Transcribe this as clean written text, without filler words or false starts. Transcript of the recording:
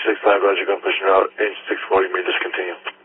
365, roger, gun pushing out, 8640 meters, continue.